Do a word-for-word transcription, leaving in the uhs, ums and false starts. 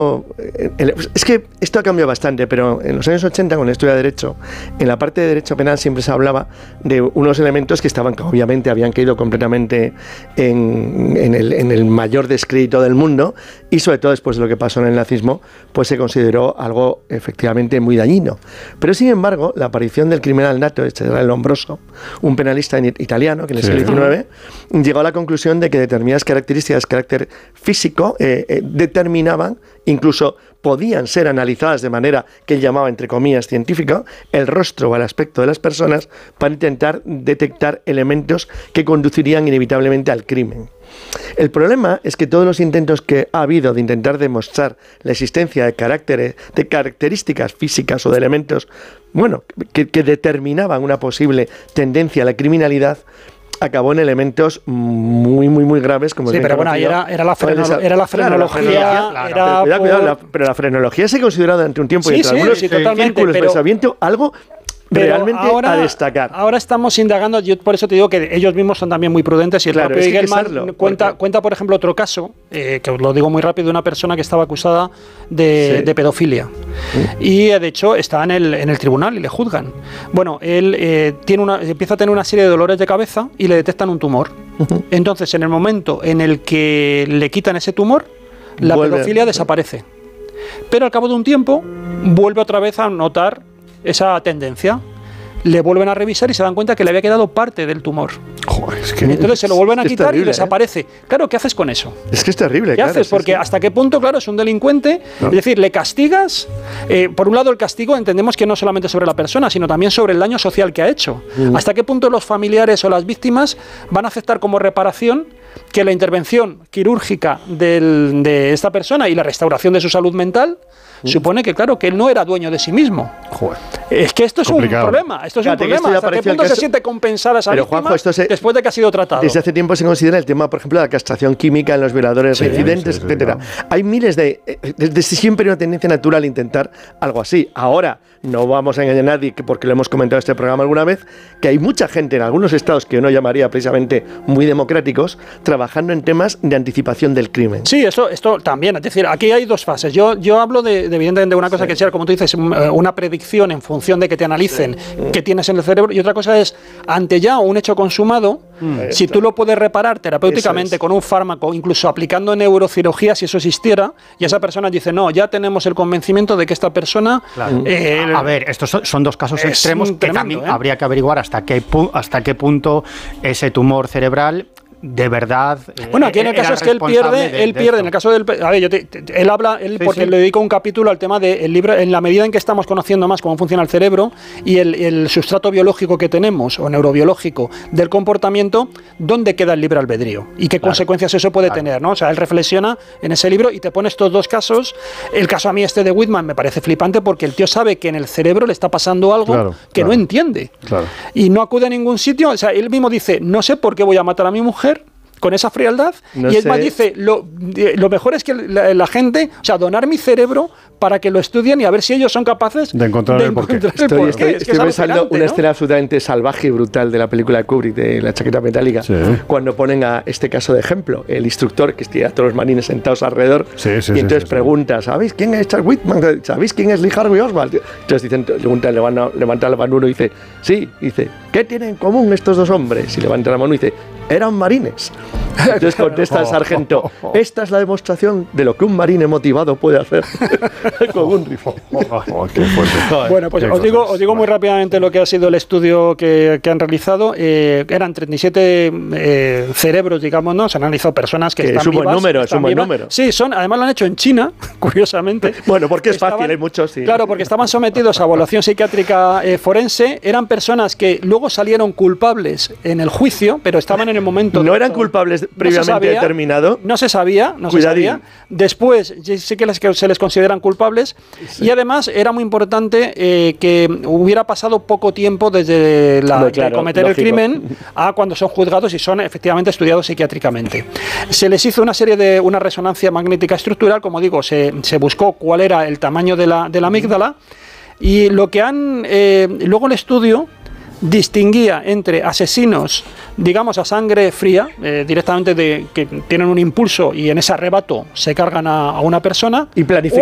Es que esto ha cambiado bastante, pero en los años ochenta, cuando estudiaba Derecho, en la parte de Derecho Penal siempre se hablaba de unos elementos que estaban, que obviamente habían caído completamente en, en, el, en el mayor descrédito del mundo, y sobre todo después de lo que pasó en el nazismo, pues se consideró algo efectivamente muy dañino. Pero sin embargo, la aparición del criminal nato, este era el Lombroso, un penalista italiano que en el siglo diecinueve llegó a la conclusión de que determinadas características de carácter físico eh, eh, determinaban, incluso podían ser analizadas de manera que él llamaba, entre comillas, científica, el rostro o el aspecto de las personas para intentar detectar elementos que conducirían inevitablemente al crimen. El problema es que todos los intentos que ha habido de intentar demostrar la existencia de caracteres, de características físicas o de elementos, bueno, que, que determinaban una posible tendencia a la criminalidad, acabó en elementos muy, muy, muy graves. Como sí, pero bueno, ahí era, era, la frenolo- era la frenología. Claro, la frenología era pero, por... cuidado, la, pero la frenología se ha considerado durante un tiempo sí, y entre sí, algunos sí, totalmente, círculos de pensamiento algo Pero realmente ahora, a destacar. Ahora estamos indagando, yo por eso te digo que ellos mismos son también muy prudentes y el claro, propio es que Eagleman serlo, cuenta, porque... cuenta, por ejemplo, otro caso, eh, que os lo digo muy rápido, de una persona que estaba acusada de, sí. de pedofilia. ¿Mm? Y de hecho está en el, en el tribunal y le juzgan. Bueno, él eh, tiene una, empieza a tener una serie de dolores de cabeza y le detectan un tumor. Uh-huh. Entonces, en el momento en el que le quitan ese tumor, la vuelve. pedofilia desaparece. Pero al cabo de un tiempo, vuelve otra vez a notar esa tendencia. Le vuelven a revisar y se dan cuenta que le había quedado parte del tumor. Joder, es que entonces se lo vuelven a quitar terrible, y desaparece. ¿eh? Claro, ¿qué haces con eso? Es que es terrible. ¿Qué claro, haces? sí, Porque sí. hasta qué punto, claro, es un delincuente. No. Es decir, le castigas. Eh, por un lado, el castigo entendemos que no solamente sobre la persona, sino también sobre el daño social que ha hecho. Mm. ¿Hasta qué punto los familiares o las víctimas van a aceptar como reparación que la intervención quirúrgica del, de esta persona y la restauración de su salud mental mm. supone que, claro, que él no era dueño de sí mismo? Joder. Es que esto es complicado. un problema. Esto es Fíjate un problema. ¿Hasta qué punto se siente compensada esa Pero, víctima Juanjo, esto se... después de que ha sido tratado? Desde hace tiempo se considera el tema, por ejemplo, de la castración química en los violadores sí, reincidentes, sí, sí, etcétera. No. Hay miles de... Desde siempre hay una tendencia natural a intentar algo así. Ahora, no vamos a engañar a nadie, porque lo hemos comentado en este programa alguna vez, que hay mucha gente en algunos estados que uno llamaría precisamente muy democráticos, trabajando en temas de anticipación del crimen. Sí, eso, esto también. Es decir, aquí hay dos fases. Yo, yo hablo de, de evidentemente, de una cosa sí. que sea, como tú dices, una predicción en función de que te analicen sí. qué tienes en el cerebro, y otra cosa es, ante ya un hecho consumado, mm. si tú lo puedes reparar terapéuticamente es. con un fármaco, incluso aplicando neurocirugía, si eso existiera, y esa persona dice, no, ya tenemos el convencimiento de que esta persona... Claro. Eh, a ver, estos son, son dos casos extremos que tremendo, también ¿eh? habría que averiguar hasta qué, hasta qué punto ese tumor cerebral de verdad. Eh, bueno, aquí en el caso es que él pierde, de, él de pierde, esto. en el caso del, a ver, yo te, te, él habla, él sí, porque sí. le dedico un capítulo al tema del libro, en la medida en que estamos conociendo más cómo funciona el cerebro y el, el sustrato biológico que tenemos o neurobiológico del comportamiento, ¿dónde queda el libre albedrío? Y qué claro. consecuencias eso puede claro. tener, ¿no? O sea, él reflexiona en ese libro y te pone estos dos casos. El caso a mí este de Whitman me parece flipante porque el tío sabe que en el cerebro le está pasando algo claro, que claro. no entiende claro. y no acude a ningún sitio. O sea, él mismo dice, no sé por qué voy a matar a mi mujer con esa frialdad, no y él más dice, lo, lo mejor es que la, la gente, o sea, donar mi cerebro para que lo estudien y a ver si ellos son capaces de encontrar de el porqué. Estoy, estoy, es que estoy pensando una ¿no? escena absolutamente salvaje y brutal de la película de Kubrick, de La chaqueta metálica, sí. cuando ponen a este caso de ejemplo, el instructor que tiene a todos los marines sentados alrededor, sí, sí, y entonces sí, sí, pregunta, sí. ¿sabéis quién es Charles Whitman? ¿Sabéis quién es Lee Harvey Oswald? Entonces dicen, pregunta, levanta, levanta la mano uno y dice, sí, dice, ¿qué tienen en común estos dos hombres? Y levanta la mano y dice, eran marines. Entonces contesta el sargento, esta es la demostración de lo que un marine motivado puede hacer con un rifle. Oh, qué fuerte. Bueno, pues os digo, os digo muy rápidamente lo que ha sido el estudio que, que han realizado. Eh, eran treinta y siete eh, cerebros, digamos, ¿no? Se han analizado personas que, que están es un buen vivas, número, es un buen número. Sí, son, además lo han hecho en China, curiosamente. Bueno, porque es estaban, fácil, hay muchos, sí. Claro, porque estaban sometidos a evaluación psiquiátrica eh, forense. Eran personas que luego salieron culpables en el juicio, pero estaban en el momento... No eran culpables previamente no sabía, determinado. No se sabía, no Cuidadín. se sabía. Después sí que les, que se les consideran culpables. Sí. Y además era muy importante eh, que hubiera pasado poco tiempo desde la, no, claro, de cometer lógico. el crimen a cuando son juzgados y son efectivamente estudiados psiquiátricamente. Se les hizo una serie de una resonancia magnética estructural, como digo, se, se buscó cuál era el tamaño de la, de la amígdala y lo que han... Eh, luego el estudio distinguía entre asesinos, digamos, a sangre fría, eh, directamente de que tienen un impulso y en ese arrebato se cargan a, a una persona, y planificados